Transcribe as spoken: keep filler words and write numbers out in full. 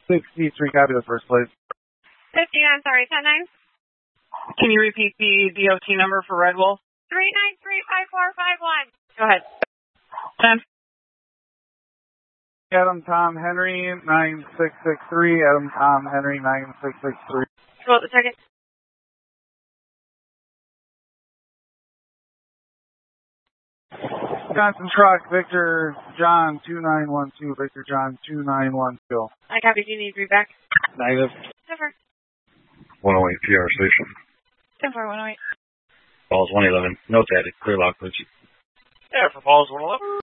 sixty-three, copy the first place. fifteen, I'm sorry, ten nine. Can you repeat the D O T number for Red Wolf? three nine three five four five one. Go ahead. ten. Adam Tom Henry, nine six six three. Adam Tom Henry, nine six six three. Go at the second. Johnson Truck, Victor John two nine one two. Victor John two nine one two. I copy. Do you need to read back? Negative. Never. one oh eight P R station. ten four one oh eight. Balls one eleven. Note that. Clear lock, please. Yeah, for balls one eleven.